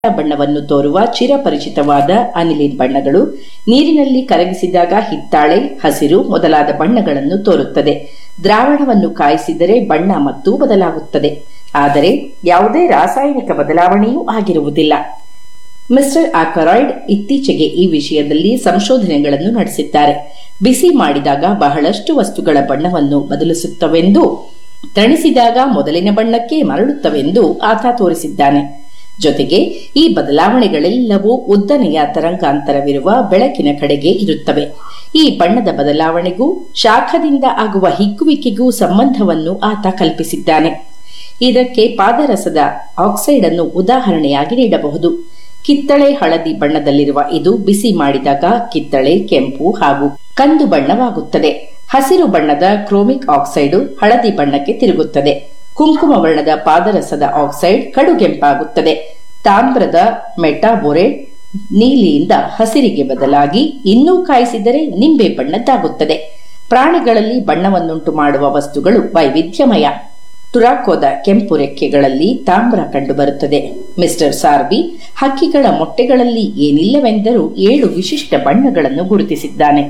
ಬಣ್ಣವನ್ನು ತೋರುವ ಚಿರಪರಿಚಿತವಾದ ಅನಿಲಿನ್ ಬಣ್ಣಗಳು ನೀರಿನಲ್ಲಿ ಕರಗಿಸಿದಾಗ ಹಿತ್ತಾಳೆ, ಹಸಿರು ಮೊದಲಾದ ಬಣ್ಣಗಳನ್ನು ತೋರುತ್ತದೆ. ದ್ರಾವಣವನ್ನು ಕಾಯಿಸಿದರೆ ಬಣ್ಣ ಮತ್ತೂ ಬದಲಾಗುತ್ತದೆ. ಆದರೆ ಯಾವುದೇ ರಾಸಾಯನಿಕ ಬದಲಾವಣೆಯೂ ಆಗಿರುವುದಿಲ್ಲ. ಮಿಸ್ಟರ್ ಆಕರಾಯ್ಡ್ ಇತ್ತೀಚೆಗೆ ಈ ವಿಷಯದಲ್ಲಿ ಸಂಶೋಧನೆಗಳನ್ನು ನಡೆಸಿದ್ದಾರೆ. ಬಿಸಿ ಮಾಡಿದಾಗ ಬಹಳಷ್ಟು ವಸ್ತುಗಳ ಬಣ್ಣವನ್ನು ಬದಲಿಸುತ್ತವೆಂದೂ ತಣಿಸಿದಾಗ ಮೊದಲಿನ ಬಣ್ಣಕ್ಕೆ ಮರಳುತ್ತವೆಂದೂ ಆತ ತೋರಿಸಿದ್ದಾನೆ. ಜೊತೆಗೆ ಈ ಬದಲಾವಣೆಗಳೆಲ್ಲವೂ ಉದ್ದನೆಯ ತರಂಗಾಂತರವಿರುವ ಬೆಳಕಿನ ಕಡೆಗೆ ಇರುತ್ತವೆ. ಈ ಬಣ್ಣದ ಬದಲಾವಣೆಗೂ ಶಾಖದಿಂದ ಆಗುವ ಹಿಗ್ಗುವಿಕೆಗೂ ಸಂಬಂಧವನ್ನು ಆತ ಕಲ್ಪಿಸಿದ್ದಾನೆ. ಇದಕ್ಕೆ ಪಾದರಸದ ಆಕ್ಸೈಡ್ ಅನ್ನು ಉದಾಹರಣೆಯಾಗಿ ನೀಡಬಹುದು. ಕಿತ್ತಳೆ ಹಳದಿ ಬಣ್ಣದಲ್ಲಿರುವ ಇದು ಬಿಸಿ ಮಾಡಿದಾಗ ಕಿತ್ತಳೆ, ಕೆಂಪು ಹಾಗೂ ಕಂದು ಬಣ್ಣವಾಗುತ್ತದೆ. ಹಸಿರು ಬಣ್ಣದ ಕ್ರೋಮಿಕ್ ಆಕ್ಸೈಡ್ ಹಳದಿ ಬಣ್ಣಕ್ಕೆ ತಿರುಗುತ್ತದೆ. ಕುಂಕುಮ ವರ್ಣದ ಪಾದರಸದ ಆಕ್ಸೈಡ್ ಕಡುಗೆಂಪಾಗುತ್ತದೆ. ತಾಮ್ರದ ಮೆಟಾಬೋರೇಟ್ ನೀಲಿಯಿಂದ ಹಸಿರಿಗೆ ಬದಲಾಗಿ ಇನ್ನೂ ಕಾಯಿಸಿದರೆ ನಿಂಬೆ ಬಣ್ಣದ್ದಾಗುತ್ತದೆ. ಪ್ರಾಣಿಗಳಲ್ಲಿ ಬಣ್ಣವನ್ನುಂಟು ಮಾಡುವ ವಸ್ತುಗಳು ವೈವಿಧ್ಯಮಯ. ಟುರಾಕೋದ ಕೆಂಪು ರೆಕ್ಕೆಗಳಲ್ಲಿ ತಾಮ್ರ ಕಂಡುಬರುತ್ತದೆ. ಮಿಸ್ಟರ್ ಸಾರ್ವಿ ಹಕ್ಕಿಗಳ ಮೊಟ್ಟೆಗಳಲ್ಲಿ ಏನಿಲ್ಲವೆಂದರೂ 7 ವಿಶಿಷ್ಟ ಬಣ್ಣಗಳನ್ನು ಗುರುತಿಸಿದ್ದಾನೆ.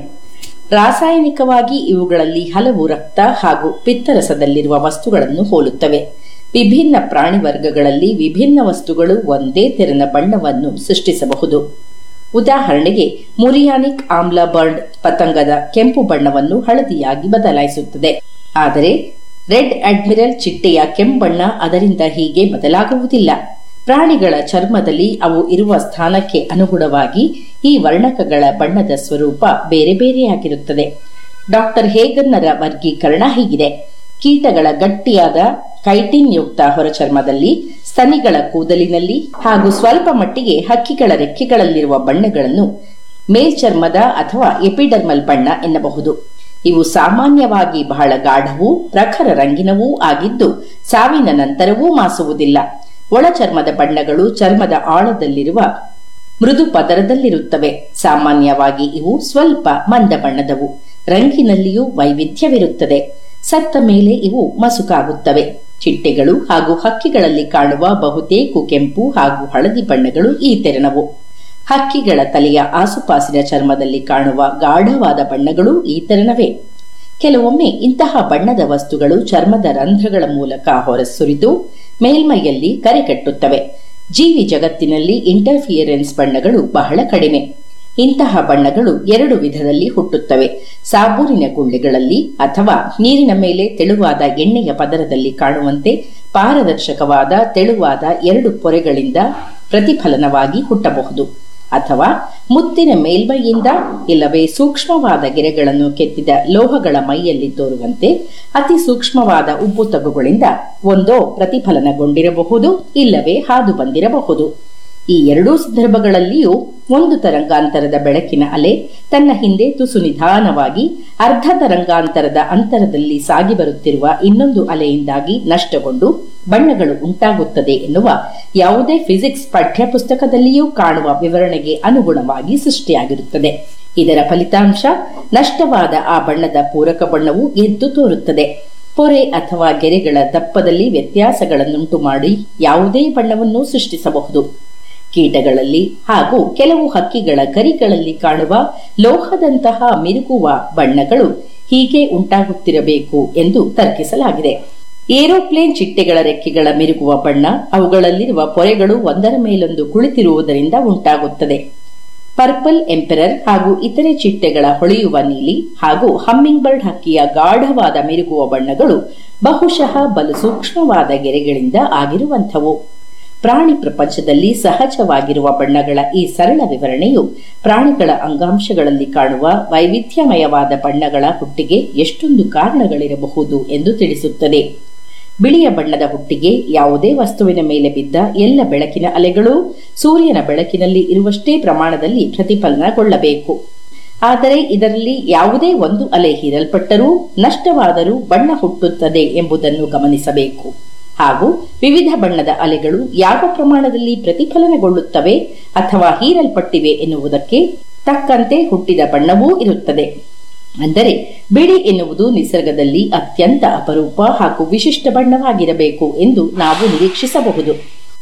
ರಾಸಾಯನಿಕವಾಗಿ ಇವುಗಳಲ್ಲಿ ಹಲವು ರಕ್ತ ಹಾಗೂ ಪಿತ್ತರಸದಲ್ಲಿರುವ ವಸ್ತುಗಳನ್ನು ಹೋಲುತ್ತವೆ. ವಿಭಿನ್ನ ಪ್ರಾಣಿ ವರ್ಗಗಳಲ್ಲಿ ವಿಭಿನ್ನ ವಸ್ತುಗಳು ಒಂದೇ ತೆರನ ಬಣ್ಣವನ್ನು ಸೃಷ್ಟಿಸಬಹುದು. ಉದಾಹರಣೆಗೆ ಮುರಿಯಾನಿಕ್ ಆಮ್ಲ ಬರ್ಡ್ ಪತಂಗದ ಕೆಂಪು ಬಣ್ಣವನ್ನು ಹಳದಿಯಾಗಿ ಬದಲಾಯಿಸುತ್ತದೆ. ಆದರೆ ರೆಡ್ ಅಡ್ಮಿರಲ್ ಚಿಟ್ಟೆಯ ಕೆಂಬಣ್ಣ ಅದರಿಂದ ಹೀಗೆ ಬದಲಾಗುವುದಿಲ್ಲ. ಪ್ರಾಣಿಗಳ ಚರ್ಮದಲ್ಲಿ ಅವು ಇರುವ ಸ್ಥಾನಕ್ಕೆ ಅನುಗುಣವಾಗಿ ಈ ವರ್ಣಕಗಳ ಬಣ್ಣದ ಸ್ವರೂಪ ಬೇರೆ ಬೇರೆಯಾಗಿರುತ್ತದೆ. ಡಾಕ್ಟರ್ ಹೇಗನ್ನರ ವರ್ಗೀಕರಣ ಹೀಗಿದೆ. ಕೀಟಗಳ ಗಟ್ಟಿಯಾದ ಕೈಟಿನ್ ಯುಕ್ತ ಹೊರಚರ್ಮದಲ್ಲಿ, ಸ್ತನಿಗಳ ಕೂದಲಿನಲ್ಲಿ ಹಾಗೂ ಸ್ವಲ್ಪ ಮಟ್ಟಿಗೆ ಹಕ್ಕಿಗಳ ರೆಕ್ಕೆಗಳಲ್ಲಿರುವ ಬಣ್ಣಗಳನ್ನು ಮೇಲ್ಚರ್ಮದ ಅಥವಾ ಎಪಿಡರ್ಮಲ್ ಬಣ್ಣ ಎನ್ನಬಹುದು. ಇವು ಸಾಮಾನ್ಯವಾಗಿ ಬಹಳ ಗಾಢವೂ ಪ್ರಖರ ರಂಗಿನವೂ ಆಗಿದ್ದು ಸಾವಿನ ನಂತರವೂ ಮಾಸುವುದಿಲ್ಲ. ಒಳಚರ್ಮದ ಬಣ್ಣಗಳು ಚರ್ಮದ ಆಳದಲ್ಲಿರುವ ಮೃದು ಪದರದಲ್ಲಿರುತ್ತವೆ. ಸಾಮಾನ್ಯವಾಗಿ ಇವು ಸ್ವಲ್ಪ ಮಂದ ಬಣ್ಣದವು. ರಂಗಿನಲ್ಲಿಯೂ ವೈವಿಧ್ಯವಿರುತ್ತದೆ. ಸತ್ತ ಮೇಲೆ ಇವು ಮಸುಕಾಗುತ್ತವೆ. ಚಿಟ್ಟೆಗಳು ಹಾಗೂ ಹಕ್ಕಿಗಳಲ್ಲಿ ಕಾಣುವ ಬಹುತೇಕ ಕೆಂಪು ಹಾಗೂ ಹಳದಿ ಬಣ್ಣಗಳು ಈ ತೆರನವು. ಹಕ್ಕಿಗಳ ತಲೆಯ ಆಸುಪಾಸಿನ ಚರ್ಮದಲ್ಲಿ ಕಾಣುವ ಗಾಢವಾದ ಬಣ್ಣಗಳು ಈ ತೆರನವೇ. ಕೆಲವೊಮ್ಮೆ ಇಂತಹ ಬಣ್ಣದ ವಸ್ತುಗಳು ಚರ್ಮದ ರಂಧ್ರಗಳ ಮೂಲಕ ಹೊರಸುರಿದು ಮೇಲ್ಮೈಯಲ್ಲಿ ಕರೆಕಟ್ಟುತ್ತವೆ. ಜೀವಿ ಜಗತ್ತಿನಲ್ಲಿ ಇಂಟರ್ಫಿಯರೆನ್ಸ್ ಬಣ್ಣಗಳು ಬಹಳ ಕಡಿಮೆ. ಇಂತಹ ಬಣ್ಣಗಳು 2 ವಿಧದಲ್ಲಿ ಹುಟ್ಟುತ್ತವೆ: ಸಾಬೂನಿನ ಗುಳ್ಳೆಗಳಲ್ಲಿ ಅಥವಾ ನೀರಿನ ಮೇಲೆ ತೆಳುವಾದ ಎಣ್ಣೆಯ ಪದರದಲ್ಲಿ ಕಾಣುವಂತೆ ಪಾರದರ್ಶಕವಾದ ತೆಳುವಾದ 2 ಪೊರೆಗಳಿಂದ ಪ್ರತಿಫಲನವಾಗಿ ಹುಟ್ಟಬಹುದು. ಅಥವಾ ಮುತ್ತಿನ ಮೇಲ್ಮೈಯಿಂದ ಇಲ್ಲವೇ ಸೂಕ್ಷ್ಮವಾದ ಗೆರೆಗಳನ್ನು ಕೆತ್ತಿದ ಲೋಹಗಳ ಮೈಯಲ್ಲಿ ತೋರುವಂತೆ ಅತಿ ಸೂಕ್ಷ್ಮವಾದ ಉಬ್ಬು ತಗುಗಳಿಂದ ಒಂದೋ ಪ್ರತಿಫಲನಗೊಂಡಿರಬಹುದು, ಇಲ್ಲವೇ ಹಾದು ಬಂದಿರಬಹುದು. ಈ 2 ಸಂದರ್ಭಗಳಲ್ಲಿಯೂ ಒಂದು ತರಂಗಾಂತರದ ಬೆಳಕಿನ ಅಲೆ ತನ್ನ ಹಿಂದೆ ತುಸು ನಿಧಾನವಾಗಿ ಅರ್ಧ ತರಂಗಾಂತರದ ಅಂತರದಲ್ಲಿ ಸಾಗಿ ಬರುತ್ತಿರುವ ಇನ್ನೊಂದು ಅಲೆಯಿಂದಾಗಿ ನಷ್ಟಗೊಂಡು ಬಣ್ಣಗಳು ಉಂಟಾಗುತ್ತದೆ ಎನ್ನುವ ಯಾವುದೇ ಫಿಸಿಕ್ಸ್ ಪಠ್ಯಪುಸ್ತಕದಲ್ಲಿಯೂ ಕಾಣುವ ವಿವರಣೆಗೆ ಅನುಗುಣವಾಗಿ ಸೃಷ್ಟಿಯಾಗಿರುತ್ತದೆ. ಇದರ ಫಲಿತಾಂಶ ನಷ್ಟವಾದ ಆ ಬಣ್ಣದ ಪೂರಕ ಬಣ್ಣವು ಎದ್ದು ತೋರುತ್ತದೆ. ಪೊರೆ ಅಥವಾ ಗೆರೆಗಳ ದಪ್ಪದಲ್ಲಿ ವ್ಯತ್ಯಾಸಗಳನ್ನುಂಟು ಮಾಡಿ ಯಾವುದೇ ಬಣ್ಣವನ್ನು ಸೃಷ್ಟಿಸಬಹುದು. ಕೀಟಗಳಲ್ಲಿ ಹಾಗೂ ಕೆಲವು ಹಕ್ಕಿಗಳ ಗರಿಗಳಲ್ಲಿ ಕಾಣುವ ಲೋಹದಂತಹ ಮಿರುಗುವ ಬಣ್ಣಗಳು ಹೀಗೆ ಉಂಟಾಗುತ್ತಿರಬೇಕು ಎಂದು ತರ್ಕಿಸಲಾಗಿದೆ. ಏರೋಪ್ಲೇನ್ ಚಿಟ್ಟೆಗಳ ರೆಕ್ಕೆಗಳ ಮಿರುಗುವ ಬಣ್ಣ ಅವುಗಳಲ್ಲಿರುವ ಪೊರೆಗಳು ಒಂದರ ಮೇಲೊಂದು ಕುಳಿತಿರುವುದರಿಂದ ಉಂಟಾಗುತ್ತದೆ. ಪರ್ಪಲ್ ಎಂಪೆರರ್ ಹಾಗೂ ಇತರೆ ಚಿಟ್ಟೆಗಳ ಹೊಳೆಯುವ ನೀಲಿ ಹಾಗೂ ಹಮ್ಮಿಂಗ್ ಬರ್ಡ್ ಹಕ್ಕಿಯ ಗಾಢವಾದ ಮಿರುಗುವ ಬಣ್ಣಗಳು ಬಹುಶಃ ಬಲು ಸೂಕ್ಷ್ಮವಾದ ಗೆರೆಗಳಿಂದ ಆಗಿರುವಂಥವು. ಪ್ರಾಣಿ ಪ್ರಪಂಚದಲ್ಲಿ ಸಹಜವಾಗಿರುವ ಬಣ್ಣಗಳ ಈ ಸರಳ ವಿವರಣೆಯು ಪ್ರಾಣಿಗಳ ಅಂಗಾಂಶಗಳಲ್ಲಿ ಕಾಣುವ ವೈವಿಧ್ಯಮಯವಾದ ಬಣ್ಣಗಳ ಹುಟ್ಟಿಗೆ ಎಷ್ಟೊಂದು ಕಾರಣಗಳಿರಬಹುದು ಎಂದು ತಿಳಿಸುತ್ತದೆ. ಬಿಳಿಯ ಬಣ್ಣದ ಹುಟ್ಟಿಗೆ ಯಾವುದೇ ವಸ್ತುವಿನ ಮೇಲೆ ಬಿದ್ದ ಎಲ್ಲ ಬೆಳಕಿನ ಅಲೆಗಳೂ ಸೂರ್ಯನ ಬೆಳಕಿನಲ್ಲಿ ಇರುವಷ್ಟೇ ಪ್ರಮಾಣದಲ್ಲಿ ಪ್ರತಿಫಲನಗೊಳ್ಳಬೇಕು. ಆದರೆ ಇದರಲ್ಲಿ ಯಾವುದೇ ಒಂದು ಅಲೆ ಹೀರಲ್ಪಟ್ಟರೂ ನಷ್ಟವಾದರೂ ಬಣ್ಣ ಹುಟ್ಟುತ್ತದೆ ಎಂಬುದನ್ನು ಗಮನಿಸಬೇಕು. ಹಾಗೂ ವಿವಿಧ ಬಣ್ಣದ ಅಲೆಗಳು ಯಾವ ಪ್ರಮಾಣದಲ್ಲಿ ಪ್ರತಿಫಲನಗೊಳ್ಳುತ್ತವೆ ಅಥವಾ ಹೀರಲ್ಪಟ್ಟಿವೆ ಎನ್ನುವುದಕ್ಕೆ ತಕ್ಕಂತೆ ಹುಟ್ಟಿದ ಬಣ್ಣವೂ ಇರುತ್ತದೆ. ಅಂದರೆ ಬಿಳಿ ಎನ್ನುವುದು ನಿಸರ್ಗದಲ್ಲಿ ಅತ್ಯಂತ ಅಪರೂಪ ಹಾಗೂ ವಿಶಿಷ್ಟ ಬಣ್ಣವಾಗಿರಬೇಕು ಎಂದು ನಾವು ನಿರೀಕ್ಷಿಸಬಹುದು.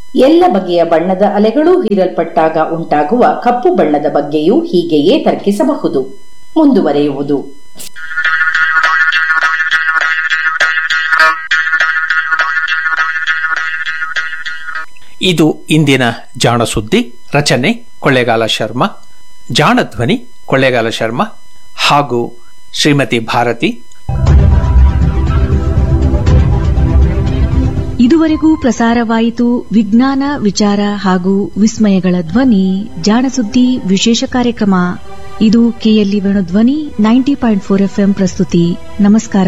ಎಲ್ಲ ಬಗೆಯ ಬಣ್ಣದ ಅಲೆಗಳು ಹೀರಲ್ಪಟ್ಟಾಗ ಉಂಟಾಗುವ ಕಪ್ಪು ಬಣ್ಣದ ಬಗ್ಗೆಯೂ ಹೀಗೆಯೇ ತರ್ಕಿಸಬಹುದು. ಮುಂದುವರೆಯುವುದು. ಇದು ಇಂದಿನ ಜಾಣ ಸುದ್ದಿ. ರಚನೆ ಕೊಳ್ಳೇಗಾಲ ಶರ್ಮಾ, ಜಾಣ ಧ್ವನಿ ಕೊಳ್ಳೇಗಾಲ ಶರ್ಮಾ ಹಾಗೂ ಶ್ರೀಮತಿ ಭಾರತಿ. ಇದುವರೆಗೂ ಪ್ರಸಾರವಾಯಿತು ವಿಜ್ಞಾನ ವಿಚಾರ ಹಾಗೂ ವಿಸ್ಮಯಗಳ ಧ್ವನಿ ಜಾಣಸುದ್ದಿ ವಿಶೇಷ ಕಾರ್ಯಕ್ರಮ. ಇದು ಕೆಎಲ್ಇ ವೇಣುಧ್ವನಿ 90.4 FM प्रस्तुती. नमस्कार.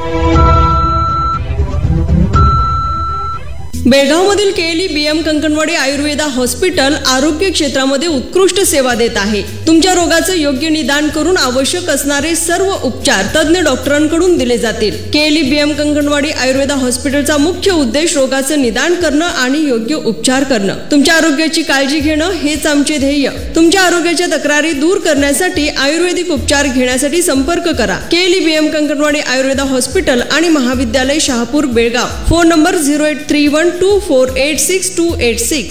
बेळगावमधील KLE BM Kankanwadi Ayurveda hospital आरोग्य क्षेत्रामध्ये उत्कृष्ट सेवा देत आहे. तुमच्या रोगाचं योग्य निदान करून आवश्यक असणारे सर्व उपचार तज्ञ डॉक्टरांकडून दिले जातील. केएलई बीएम कंकणवाडी आयुर्वेदा हॉस्पिटलचा मुख्य उद्देश रोगाचं निदान करणं आणि योग्य उपचार करणं. तुमच्या आरोग्याची काळजी घेणं हेच आमचे ध्येय. तुमच्या आरोग्याच्या तक्रारी दूर करण्यासाठी आयुर्वेदिक उपचार घेण्यासाठी संपर्क करा. KLE BM Kankanwadi Ayurveda hospital आणि महाविद्यालय शहापूर बेळगाव. Phone number 08312486 286.